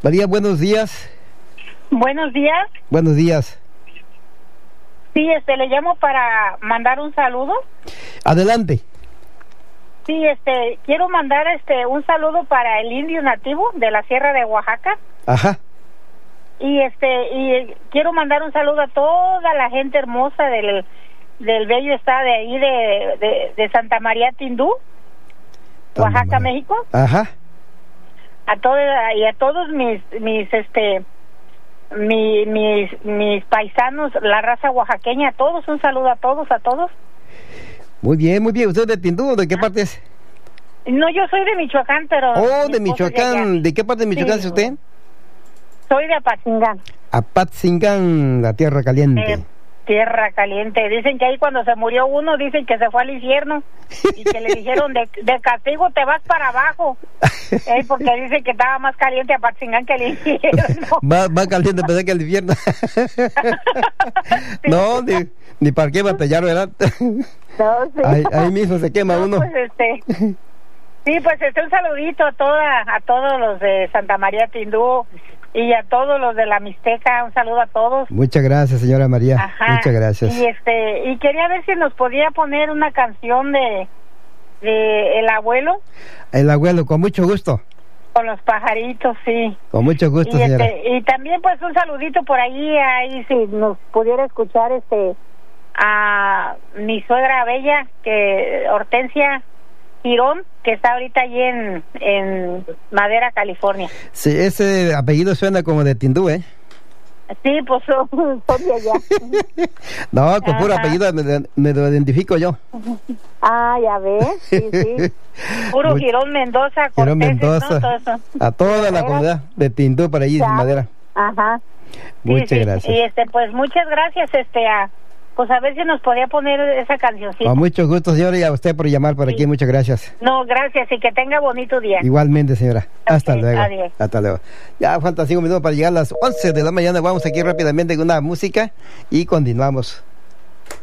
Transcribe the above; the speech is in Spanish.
María, buenos días. Buenos días. Buenos días. Sí, le llamo para mandar un saludo. Adelante. Sí, quiero mandar un saludo para el indio nativo de la Sierra de Oaxaca. Ajá. Y quiero mandar un saludo a toda la gente hermosa del bello estado de ahí de Santa María Tindú, Oaxaca, México. Ajá. A todos mis paisanos, la raza oaxaqueña, a todos, un saludo a todos. Muy bien, muy bien. ¿Usted es de Tindú? ¿De qué parte es? No, yo soy de Michoacán, pero... Oh, de Michoacán. ¿De qué parte de Michoacán es usted? Soy de Apatzingán. Apatzingán, la tierra caliente. Tierra caliente. Dicen que ahí cuando se murió uno, dicen que se fue al infierno y que le dijeron de castigo te vas para abajo. Porque dicen que estaba más caliente Apatzingán que el infierno. Más caliente pensé que el infierno. Sí. No, ni para qué batallar, ¿verdad? No, sí. Ahí mismo se quema uno. Pues sí, pues un saludito a todos los de Santa María Tindú y a todos los de la Mixteca, un saludo a todos. Muchas gracias, señora María. Ajá. Muchas gracias. Y quería ver si nos podía poner una canción de El Abuelo. El Abuelo, con mucho gusto. Con los pajaritos, sí. Con mucho gusto, señora. Y también pues un saludito por ahí si nos pudiera escuchar a mi suegra bella, que Hortensia Girón, que está ahorita allí en Madera, California. Sí, ese apellido suena como de Tindú, ¿eh? Sí, pues son de allá. No, con puro apellido me lo identifico yo. Ah, ya ves, sí. Puro Girón Mendoza, Cortés, Girón Mendoza, ¿no? a toda la comunidad de Tindú para allí, en Madera. Ajá. Muchas gracias. Y pues muchas gracias, pues a ver si nos podía poner esa cancioncita. Con mucho gusto, señora, y a usted por llamar por aquí, muchas gracias. No, gracias, y que tenga bonito día. Igualmente, señora. Hasta luego. Adiós. Hasta luego. Ya faltan 5 minutos para llegar a las 11 de la mañana. Vamos aquí rápidamente con una música y continuamos.